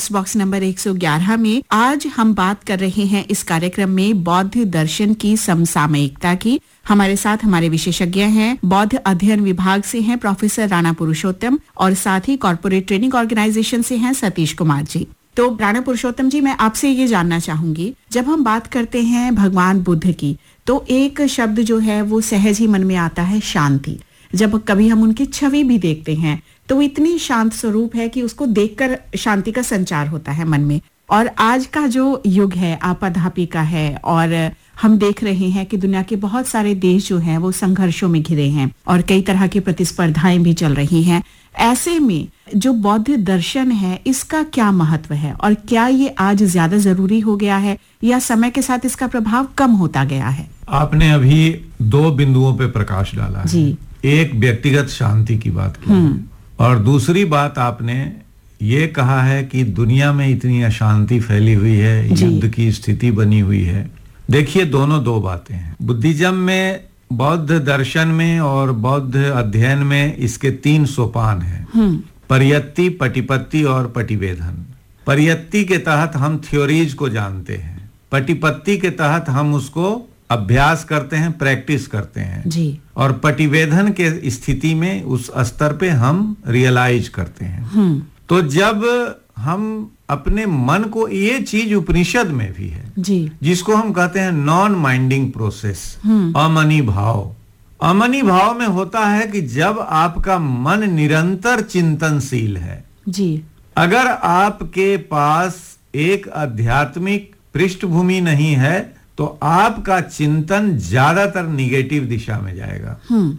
Post box number 111 में आज हम बात कर रहे हैं इस कार्यक्रम में बौद्ध दर्शन की समसामयिकता की। हमारे साथ हमारे विशेषज्ञ हैं, बौद्ध अध्ययन विभाग से हैं प्रोफेसर राणा पुरुषोत्तम और साथ ही कॉर्पोरेट ट्रेनिंग ऑर्गेनाइजेशन से हैं सतीश कुमार जी। तो राणा पुरुषोत्तम जी, मैं आपसे ये जानना चाहूंगी, जब हम बात करते हैं भगवान बुद्ध की तो एक शब्द जो है वो सहज ही मन में आता है, शांति। जब कभी हम उनकी छवि भी देखते हैं तो इतनी शांत स्वरूप है कि उसको देखकर शांति का संचार होता है मन में। और आज का जो युग है आपाधापी का है और हम देख रहे हैं कि दुनिया के बहुत सारे देश जो हैं वो संघर्षों में घिरे हैं और कई तरह की प्रतिस्पर्धाएं भी चल रही हैं। ऐसे में जो बौद्ध दर्शन है इसका क्या महत्व है और क्या ये आज ज्यादा जरूरी हो गया है या समय के साथ इसका प्रभाव कम होता गया है? आपने अभी दो बिंदुओं पे प्रकाश डाला है जी। एक व्यक्तिगत शांति की बात की और दूसरी बात आपने ये कहा है कि दुनिया में इतनी अशांति फैली हुई है, युद्ध की स्थिति बनी हुई है। देखिए, दोनों दो बातें हैं। बुद्धिज्म में, बौद्ध दर्शन में और बौद्ध अध्ययन में इसके 3 सोपान हैं, परियत्ति, पटिपत्ति और पटिवेधन। परियत्ति के तहत हम थ्योरीज को जानते हैं, पटिपत्ति के तहत हम उसको अभ्यास करते हैं, प्रैक्टिस करते हैं जी। और पटिवेधन के स्थिति में उस स्तर पे हम रियलाइज करते हैं। तो जब हम अपने मन को, ये चीज उपनिषद में भी है जी, जिसको हम कहते हैं नॉन माइंडिंग प्रोसेस, अमनी भाव। अमनी भाव में होता है कि जब आपका मन निरंतर चिंतनशील है जी। अगर आपके पास एक आध्यात्मिक पृष्ठभूमि नहीं है तो आपका चिंतन ज्यादातर निगेटिव दिशा में जाएगा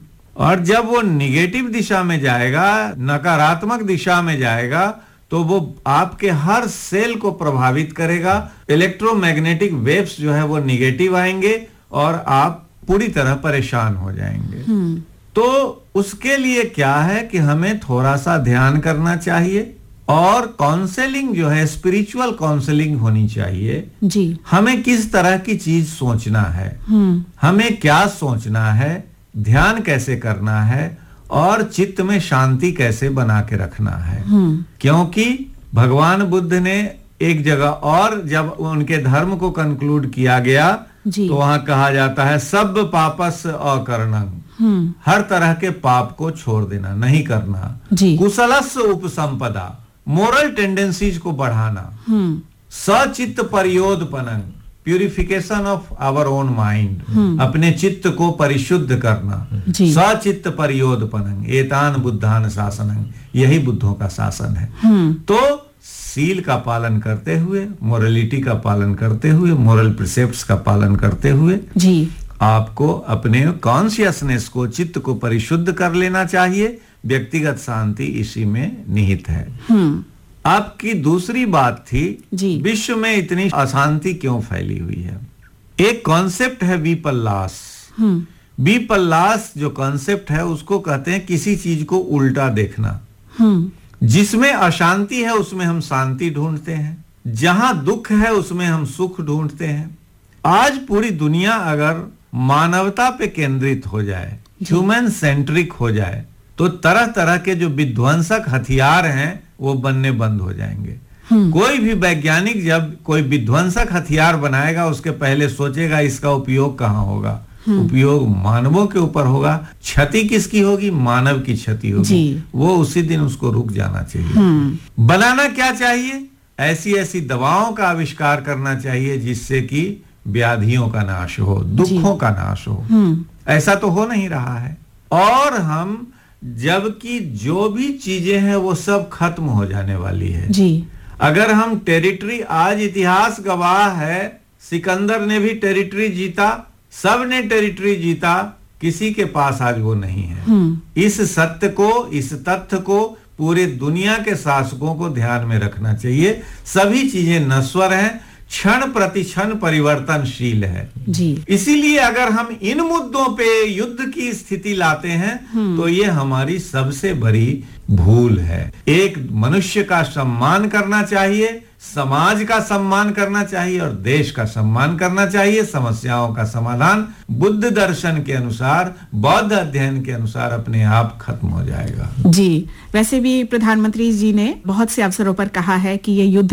और जब वो निगेटिव दिशा में जाएगा, नकारात्मक दिशा में जाएगा, तो वो आपके हर सेल को प्रभावित करेगा। इलेक्ट्रोमैग्नेटिक वेव्स जो है वो निगेटिव आएंगे और आप पूरी तरह परेशान हो जाएंगे। तो उसके लिए क्या है कि हमें थोड़ा सा ध्यान करना चाहिए और काउंसलिंग जो है, स्पिरिचुअल काउंसलिंग होनी चाहिए जी। हमें किस तरह की चीज सोचना है, हमें क्या सोचना है, ध्यान कैसे करना है और चित्त में शांति कैसे बना के रखना है। क्योंकि भगवान बुद्ध ने एक जगह और जब उनके धर्म को कंक्लूड किया गया तो वहां कहा जाता है सब पापस अकरणं, हर तरह के पाप को छोड़ देना, नहीं करना। कुशलस्य उपसंपदा, मोरल टेंडेंसीज को बढ़ाना। सचित्त परियोधपनं, purification of our own mind, अपने चित्त को परिशुद्ध करना। सचित्त परियोधपनं एतान बुद्धान शासनं, यही बुद्धों का शासन है। तो सील का पालन करते हुए, मोरलिटी का पालन करते हुए, मोरल प्रिसेप्ट्स का पालन करते हुए जी, आपको अपने कॉन्शियसनेस को, चित्त को परिशुद्ध कर लेना चाहिए। व्यक्तिगत शांति इसी में निहित है। आपकी दूसरी बात थी विश्व में इतनी अशांति क्यों फैली हुई है। एक कॉन्सेप्ट है विपल्लास। विपल्लास जो कॉन्सेप्ट है उसको कहते हैं किसी चीज को उल्टा देखना। जिसमें अशांति है उसमें हम शांति ढूंढते हैं, जहां दुख है उसमें हम सुख ढूंढते हैं। आज पूरी दुनिया अगर मानवता पे केंद्रित हो जाए, ह्यूमन सेंट्रिक हो जाए, तो तरह तरह के जो विध्वंसक हथियार हैं वो बनने बंद हो जाएंगे। कोई भी वैज्ञानिक जब कोई विध्वंसक हथियार बनाएगा उसके पहले सोचेगा इसका उपयोग कहाँ होगा। उपयोग मानवों के ऊपर होगा। क्षति किसकी होगी? मानव की क्षति होगी। वो उसी दिन उसको रुक जाना चाहिए। बनाना क्या चाहिए? ऐसी ऐसी दवाओं का आविष्कार करना चाहिए जिससे कि व्याधियों का नाश हो, दुखों का नाश हो। ऐसा तो हो नहीं रहा है। और हम जबकि जो भी चीजें हैं वो सब खत्म हो जाने वाली है जी। अगर हम टेरिटरी, आज इतिहास गवाह है, सिकंदर ने भी टेरिटरी जीता, सब ने टेरिटरी जीता, किसी के पास आज वो नहीं है। इस सत्य को, इस तथ्य को पूरे दुनिया के शासकों को ध्यान में रखना चाहिए। सभी चीजें नश्वर हैं, क्षण प्रति क्षण परिवर्तनशील है जी। इसीलिए अगर हम इन मुद्दों पे युद्ध की स्थिति लाते हैं तो ये हमारी सबसे बड़ी भूल है। एक मनुष्य का सम्मान करना चाहिए, समाज का सम्मान करना चाहिए और देश का सम्मान करना चाहिए। समस्याओं का समाधान बुद्ध दर्शन के अनुसार, बौद्ध अध्ययन के अनुसार अपने आप खत्म हो जाएगा जी। वैसे भी प्रधानमंत्री जी ने बहुत से अवसरों पर कहा है कि ये युद्ध